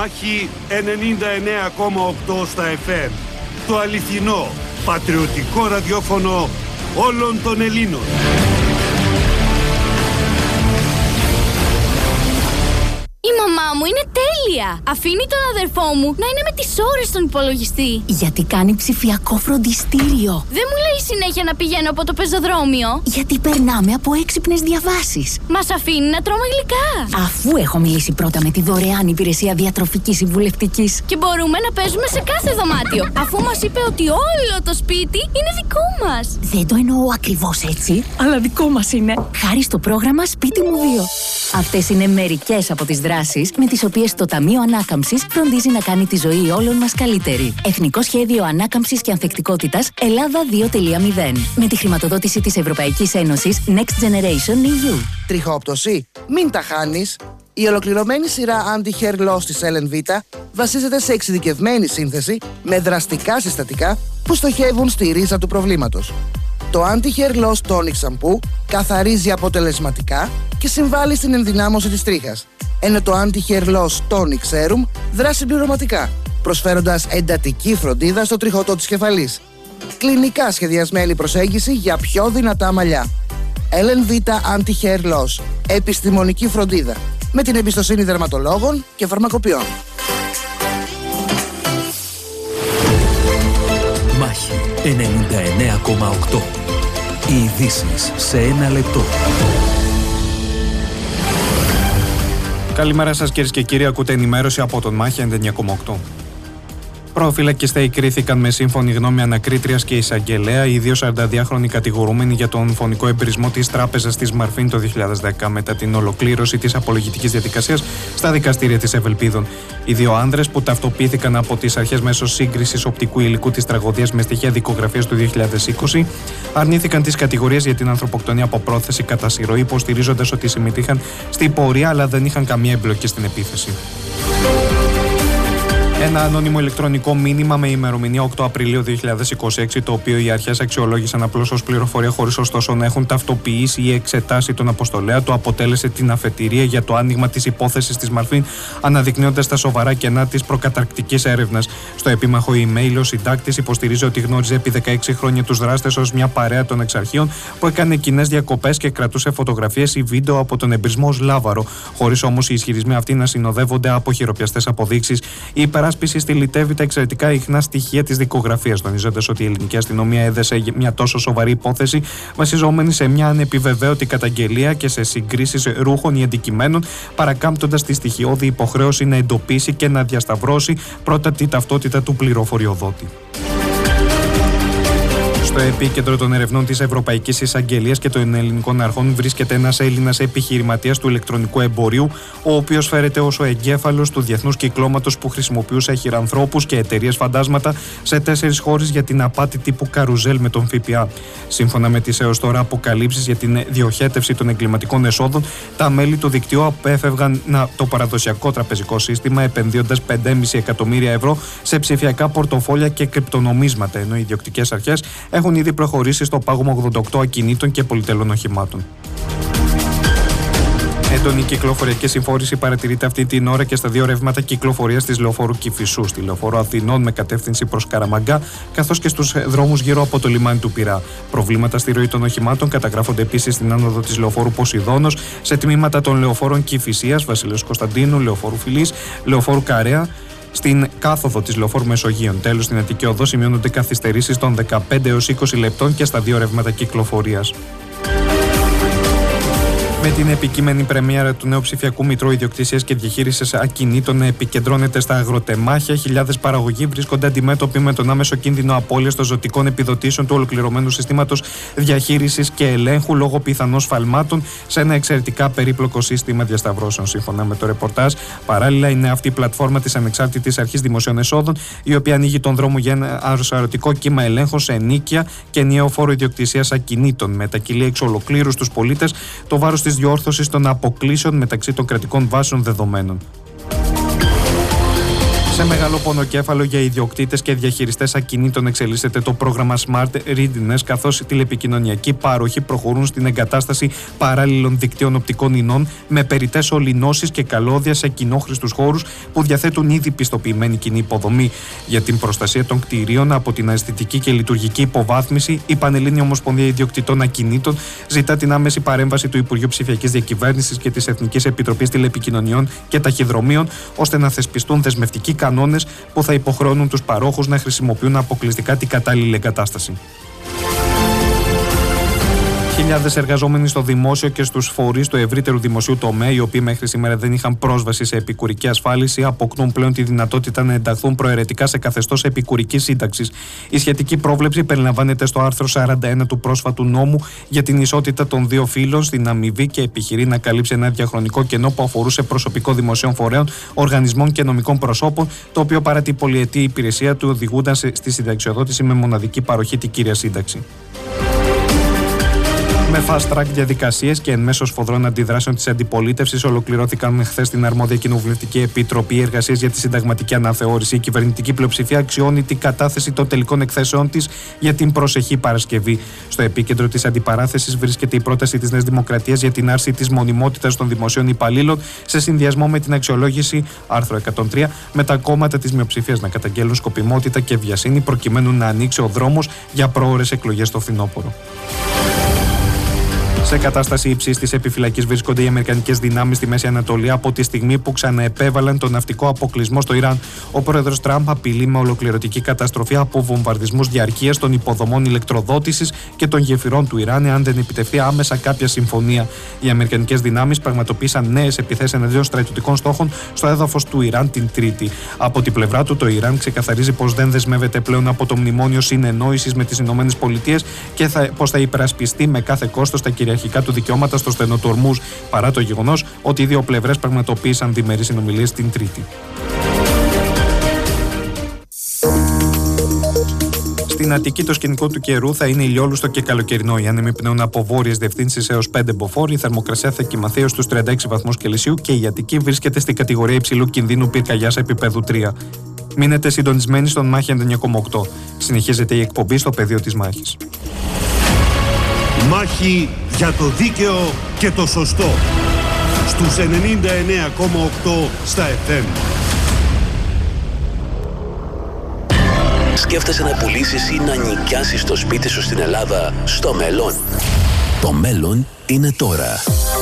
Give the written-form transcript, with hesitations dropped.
Μάχη 99,8 στα FM. Το αληθινό, πατριωτικό ραδιόφωνο όλων των Ελλήνων. Η μαμά μου είναι τέλεια! Αφήνει τον αδερφό μου να είναι με τις ώρες στον υπολογιστή. Γιατί κάνει ψηφιακό φροντιστήριο. Δεν μου λέει συνέχεια να πηγαίνω από το πεζοδρόμιο. Γιατί περνάμε από έξυπνες διαβάσεις. Μας αφήνει να τρώμε γλυκά. Αφού έχω μιλήσει πρώτα με τη δωρεάν υπηρεσία διατροφικής συμβουλευτικής. Και μπορούμε να παίζουμε σε κάθε δωμάτιο. Αφού μας είπε ότι όλο το σπίτι είναι δικό μας. Δεν το εννοώ ακριβώς έτσι, αλλά δικό μας είναι. Χάρη στο πρόγραμμα Σπίτι μου 2. Αυτές είναι μερικές από τις δράσεις με τις οποίες το Ταμείο Ανάκαμψης φροντίζει να κάνει τη ζωή όλων μας καλύτερη. Εθνικό Σχέδιο Ανάκαμψης και Ανθεκτικότητας Ελλάδα 2.0. Με τη χρηματοδότηση της Ευρωπαϊκής Ένωσης Next Generation EU. Τριχόπτωση? Μην τα χάνεις. Η ολοκληρωμένη σειρά Anti-Hair Loss της LNV βασίζεται σε εξειδικευμένη σύνθεση με δραστικά συστατικά που στοχεύουν στη ρίζα του προβλήματος. Το Anti-Hair Loss Tonic Shampoo καθαρίζει αποτελεσματικά και συμβάλλει στην ενδυνάμωση της τρίχας, ενώ το Anti-Hair Loss Tonic Serum δράσει συμπληρωματικά, προσφέροντας εντατική φροντίδα στο τριχωτό της κεφαλής. Κλινικά σχεδιασμένη προσέγγιση για πιο δυνατά μαλλιά. LNV Anti-Hair Loss. Επιστημονική φροντίδα. Με την εμπιστοσύνη δερματολόγων και φαρμακοποιών. Μάχη 99,8. Οι ειδήσεις σε ένα λεπτό. Καλημέρα σας κυρίες και κύριοι, ακούτε ενημέρωση από τον Μάχη 99,8. Προφυλακιστέοι κρίθηκαν με σύμφωνη γνώμη ανακρίτριας και εισαγγελέα, οι δύο 42χρονοι κατηγορούμενοι για τον φωνικό εμπειρισμό της τράπεζας της Μαρφίν το 2010 μετά την ολοκλήρωση της απολογητικής διαδικασίας στα δικαστήρια της Ευελπίδων. Οι δύο άνδρες που ταυτοποιήθηκαν από τις αρχές μέσω σύγκρισης οπτικού υλικού της τραγωδίας με στοιχεία δικογραφίας του 2020 αρνήθηκαν τις κατηγορίες για την ανθρωποκτονία από πρόθεση κατά συρροή, υποστηρίζοντας ότι συμμετείχαν στην πορεία αλλά δεν είχαν καμία εμπλοκή στην επίθεση. Ένα ανώνυμο ηλεκτρονικό μήνυμα με ημερομηνία 8 Απριλίου 2026, το οποίο οι αρχές αξιολόγησαν απλώς ως πληροφορία χωρίς ωστόσο να έχουν ταυτοποιήσει ή εξετάσει τον αποστολέα του, αποτέλεσε την αφετηρία για το άνοιγμα της υπόθεσης της Μαρφίν, αναδεικνύοντας τα σοβαρά κενά της προκαταρκτικής έρευνας. Στο επίμαχο email, ο συντάκτης υποστηρίζει ότι γνώριζε επί 16 χρόνια τους δράστες ως μια παρέα των εξαρχείων που έκανε κοινές διακοπές και κρατούσε φωτογραφίες ή βίντεο από τον εμπειρισμό ως λάβαρο, χωρίς όμως οι ισχυρισμοί αυτοί να συνοδεύονται από χειροπιαστές αποδείξεις. Η υπεράσπιση στυλιτεύει τα εξαιρετικά ιχνά στοιχεία της δικογραφίας, τονίζοντας ότι η ελληνική αστυνομία έδεσε μια τόσο σοβαρή υπόθεση βασιζόμενη σε μια ανεπιβεβαίωτη καταγγελία και σε συγκρίσεις ρούχων ή αντικειμένων, παρακάμπτοντας τη στοιχειώδη υποχρέωση να εντοπίσει και να διασταυρώσει πρώτα τη ταυτότητα του πληροφοριοδότη. Στο επίκεντρο των ερευνών της Ευρωπαϊκής Εισαγγελίας και των ελληνικών αρχών βρίσκεται ένας Έλληνας επιχειρηματίας του ηλεκτρονικού εμπορίου, ο οποίος φέρεται ως ο εγκέφαλος του διεθνούς κυκλώματος που χρησιμοποιούσε χειρανθρώπους και εταιρείες φαντάσματα σε 4 χώρες για την απάτη τύπου καρουζέλ με τον ΦΠΑ. Σύμφωνα με τις έως τώρα αποκαλύψεις για την διοχέτευση των εγκληματικών εσόδων, τα μέλη του δικτύου απέφευγαν το παραδοσιακό τραπεζικό σύστημα, επενδύοντας 5,5 εκατομμύρια ευρώ σε ψηφιακά πορτοφόλια και κρυπτονομίσματα, ενώ οι ιδιοκτικές αρχές έχουν ήδη προχωρήσει στο πάγωμα 88 ακινήτων και πολυτελών οχημάτων. Έντονη κυκλοφοριακή συμφόρηση παρατηρείται αυτή την ώρα και στα δύο ρεύματα κυκλοφορίας της λεωφόρου Κηφισού, στη λεωφόρο Αθηνών με κατεύθυνση προς Καραμαγκά, καθώς και στους δρόμους γύρω από το λιμάνι του Πειραιά. Προβλήματα στη ροή των οχημάτων καταγράφονται επίσης στην άνοδο της λεωφόρου Ποσειδώνος, σε τμήματα των λεωφόρων Κηφισίας, Βασιλέως Κωνσταντίνου, λεωφόρου Φιλής, λεωφόρου Καρέα, στην κάθοδο της λεωφόρου Μεσογείων. Τέλος, στην Αττική Οδό σημειώνονται καθυστερήσεις των 15 έως 20 λεπτών και στα δύο ρεύματα κυκλοφορίας. Με την επικείμενη πρεμιέρα του νέου ψηφιακού Μητρώου Ιδιοκτησίας και Διαχείρισης Ακινήτων να επικεντρώνεται στα αγροτεμάχια, χιλιάδες παραγωγοί βρίσκονται αντιμέτωποι με τον άμεσο κίνδυνο απώλειας των ζωτικών επιδοτήσεων του ολοκληρωμένου συστήματος διαχείρισης και ελέγχου λόγω πιθανών σφαλμάτων σε ένα εξαιρετικά περίπλοκο σύστημα διασταυρώσεων. Σύμφωνα με το ρεπορτάζ, παράλληλα είναι αυτή η πλατφόρμα της Ανεξάρτητης Αρχής Δημοσίων Εσόδων, η οποία ανοίγει τον δρόμο για ένα αρρωσαρωτικό κύμα ελέγχων σε ενίκια και ενιαίο φόρο ιδιοκτησίας ακινήτων. Μετακυλεί εξ ολοκλήρου στους πολίτες το βάρος της διόρθωσης των αποκλήσεων μεταξύ των κρατικών βάσεων δεδομένων. Σε μεγάλο πονοκέφαλο για ιδιοκτήτες και διαχειριστές ακινήτων εξελίσσεται το πρόγραμμα Smart Readiness, καθώς οι τηλεπικοινωνιακοί πάροχοι προχωρούν στην εγκατάσταση παράλληλων δικτύων οπτικών ινών με περιττές ολυνώσεις και καλώδια σε κοινόχρηστους χώρους που διαθέτουν ήδη πιστοποιημένη κοινή υποδομή. Για την προστασία των κτηρίων από την αισθητική και λειτουργική υποβάθμιση, η Πανελλήνια Ομοσπονδία Ιδιοκτητών Ακινήτων ζητά την άμεση παρέμβαση του Υπουργείου Ψηφιακής Διακυβέρνησης και της Εθνικής Επιτροπής Τηλεπικοινωνιών και Ταχυδρομείων, ώστε να θεσπιστούν δεσμευτικοί κανόνες που θα υποχρεώνουν τους παρόχους να χρησιμοποιούν αποκλειστικά την κατάλληλη εγκατάσταση. Χιλιάδες εργαζόμενοι στο δημόσιο και στους φορείς του ευρύτερου δημοσίου τομέα, οι οποίοι μέχρι σήμερα δεν είχαν πρόσβαση σε επικουρική ασφάλιση, αποκτούν πλέον τη δυνατότητα να ενταχθούν προαιρετικά σε καθεστώς επικουρικής σύνταξης. Η σχετική πρόβλεψη περιλαμβάνεται στο άρθρο 41 του πρόσφατου νόμου για την ισότητα των δύο φύλων στην αμοιβή και επιχειρεί να καλύψει ένα διαχρονικό κενό που αφορούσε προσωπικό δημοσίων φορέων, οργανισμών και νομικών προσώπων, το οποίο παρά την πολυετή υπηρεσία του οδηγούνταν στη συνταξιοδότηση με μοναδική παροχή την κύρια σύνταξη. Με fast track διαδικασίες και εν μέσω σφοδρών αντιδράσεων της αντιπολίτευσης, ολοκληρώθηκαν χθες στην αρμόδια Κοινοβουλευτική Επιτροπή Εργασίας για τη Συνταγματική Αναθεώρηση. Η κυβερνητική πλειοψηφία αξιώνει την κατάθεση των τελικών εκθέσεών της για την προσεχή Παρασκευή. Στο επίκεντρο της αντιπαράθεσης βρίσκεται η πρόταση της Νέας Δημοκρατίας για την άρση της μονιμότητας των δημοσίων υπαλλήλων, σε συνδυασμό με την αξιολόγηση, άρθρο 103, με τα κόμματα της μειοψηφίας να καταγγέλουν σκοπιμότητα και βιασύνη, προκειμένου να ανοίξει ο δρόμος για πρόωρες εκλογές στο φθινόπωρο. Σε κατάσταση υψής της επιφυλακής βρίσκονται οι αμερικανικές δυνάμεις στη Μέση Ανατολή από τη στιγμή που ξαναεπέβαλαν τον ναυτικό αποκλεισμό στο Ιράν. Ο πρόεδρος Τραμπ απειλεί με ολοκληρωτική καταστροφή από βομβαρδισμούς διαρκείας των υποδομών ηλεκτροδότησης και των γεφυρών του Ιράν, εάν δεν επιτευχθεί άμεσα κάποια συμφωνία. Οι αμερικανικές δυνάμεις πραγματοποίησαν νέες επιθέσεις εναντίον στρατιωτικών στόχων στο έδαφος του Ιράν την Τρίτη. Από την πλευρά του, το Ιράν ξεκαθαρίζει πως δεν δεσμεύεται πλέον από το μνημόνιο συνεννόησης με τις ΗΠΑ και πως θα υπερασπιστεί με κάθε κόστος τα κυριαρχικά του δικαιώματα στο στενό του Ορμούζ, παρά το γεγονός ότι οι δύο πλευρές πραγματοποίησαν διμερείς συνομιλίες την Τρίτη. Στην Αττική το σκηνικό του καιρού θα είναι ηλιόλουστο και καλοκαιρινό. Οι άνεμοι πνέουν από βόρειες διευθύνσεις έως 5 μποφόρ. Η θερμοκρασία θα κοιμαθεί έως τους 36 βαθμούς Κελσίου και η Αττική βρίσκεται στην κατηγορία υψηλού κινδύνου πυρκαγιάς επίπεδου 3. Μείνετε συντονισμένοι στον Μάχη 99,8. Συνεχίζεται η εκπομπή στο πεδίο της μάχης. Μάχη για το δίκαιο και το σωστό. Στους 99,8 στα FM. Σκέφτεσαι να πουλήσεις ή να νοικιάσεις το σπίτι σου στην Ελλάδα στο μέλλον? Το μέλλον είναι τώρα.